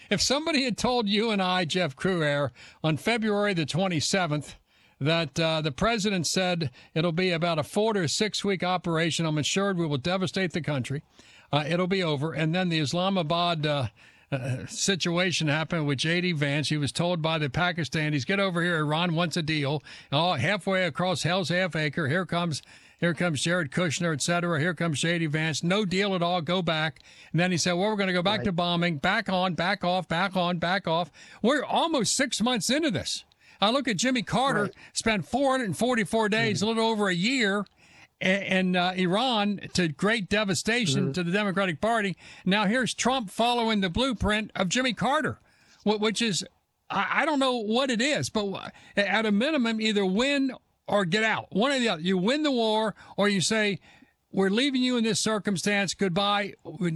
if somebody had told you and I, Jeff Crouere, on February the 27th, that the president said it'll be about a 4 to 6 week operation. I'm assured we will devastate the country. It'll be over. And then the Islamabad situation happened with J.D. Vance. He was told by the Pakistanis, get over here. Iran wants a deal. Oh, halfway across Hell's Half Acre, here comes Jared Kushner, et cetera. Here comes J.D. Vance. No deal at all. Go back. And then he said, well, we're going to go back to bombing. Back on, back off, back on, back off. We're almost 6 months into this. I look at Jimmy Carter, spent 444 days, a little over a year, in Iran to great devastation to the Democratic Party. Now here's Trump following the blueprint of Jimmy Carter, which is, I don't know what it is, but at a minimum, either win or get out. One or the other. You win the war, or you say, we're leaving you in this circumstance. Goodbye.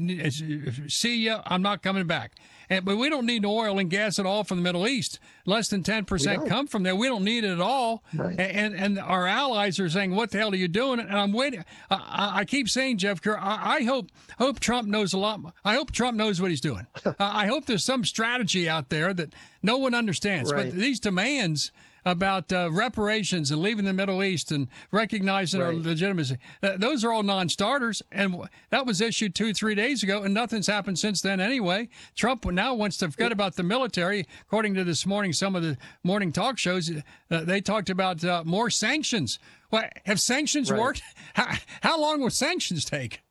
See ya. I'm not coming back. But we don't need oil and gas at all from the Middle East. Less than 10% come from there. We don't need it at all. Right. And our allies are saying, what the hell are you doing? And I'm waiting. I keep saying, Jeff Kerr, I hope Trump knows a lot. I hope Trump knows what he's doing. I hope there's some strategy out there that no one understands. Right. But these demands about reparations and leaving the Middle East and recognizing our legitimacy, those are all non-starters. And that was issued 2-3 days ago, and nothing's happened since then anyway. Trump now wants to forget about the military. According to this morning, some of the morning talk shows, they talked about more sanctions. Well, have sanctions worked? How long will sanctions take?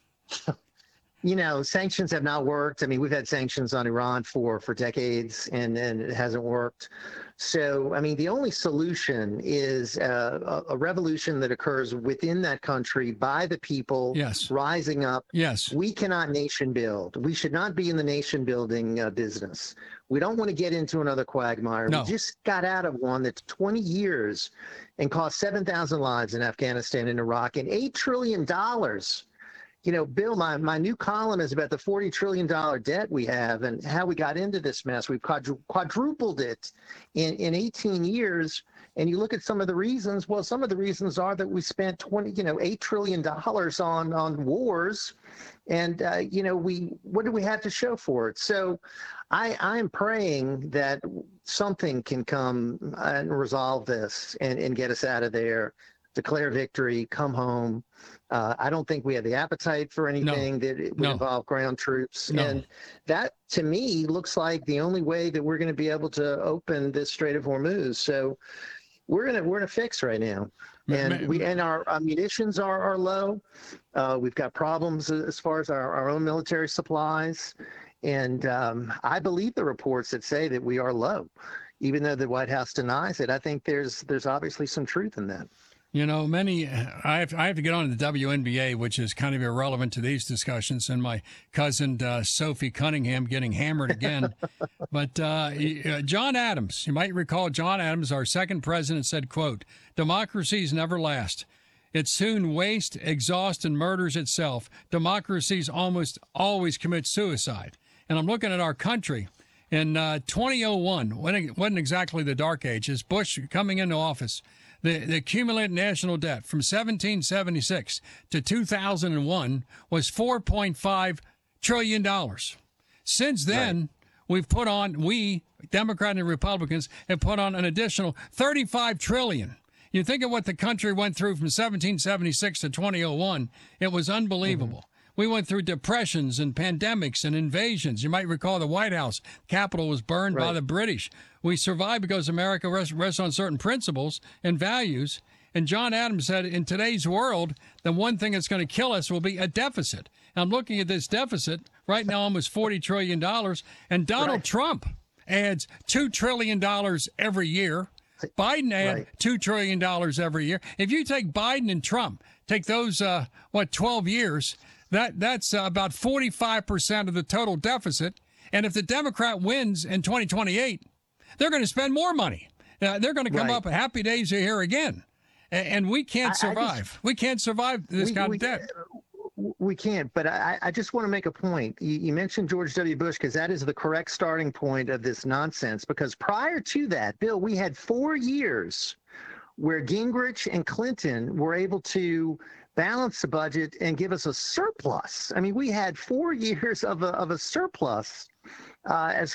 Sanctions have not worked. I mean, we've had sanctions on Iran for decades, and it hasn't worked. So, I mean, the only solution is a revolution that occurs within that country by the people rising up. Yes. We cannot nation build. We should not be in the nation building business. We don't want to get into another quagmire. No. We just got out of one that's 20 years and cost 7,000 lives in Afghanistan and Iraq and $8 trillion. Bill, my new column is about the $40 trillion debt we have and how we got into this mess. We've quadrupled it in 18 years. And you look at some of the reasons. Well, some of the reasons are that we spent $8 trillion on wars. And, what do we have to show for it? So I'm praying that something can come and resolve this and get us out of there, declare victory, come home. I don't think we have the appetite for anything that would involve ground troops. And that, to me, looks like the only way that we're going to be able to open this Strait of Hormuz. So we're in a fix right now. And our munitions are low. We've got problems as far as our own military supplies. And I believe the reports that say that we are low, even though the White House denies it. I think there's obviously some truth in that. I have to get on to the WNBA, which is kind of irrelevant to these discussions, and my cousin Sophie Cunningham getting hammered again. But John Adams, you might recall John Adams, our second president, said, quote, democracies never last. It soon wastes, exhausts, and murders itself. Democracies almost always commit suicide. And I'm looking at our country. In 2001, when it wasn't exactly the dark ages, Bush coming into office, the accumulated national debt from 1776 to 2001 was $4.5 trillion. Since then, we've put on, Democrats and Republicans, have put on an additional $35 trillion. You think of what the country went through from 1776 to 2001, it was unbelievable. We went through depressions and pandemics and invasions. You might recall the White House Capitol was burned by the British. We survived because America rests on certain principles and values. And John Adams said, in today's world, the one thing that's going to kill us will be a deficit. And I'm looking at this deficit right now, almost $40 trillion. And Donald Trump adds $2 trillion every year. Biden adds $2 trillion every year. If you take Biden and Trump, take those, 12 years, that's about 45% of the total deficit. And if the Democrat wins in 2028, they're going to spend more money. They're going to come up, happy days are here again. And we can't survive. We can't survive this kind of debt. We can't, but I just want to make a point. You mentioned George W. Bush because that is the correct starting point of this nonsense. Because prior to that, Bill, we had 4 years where Gingrich and Clinton were able to balance the budget and give us a surplus. I mean, we had 4 years of a surplus as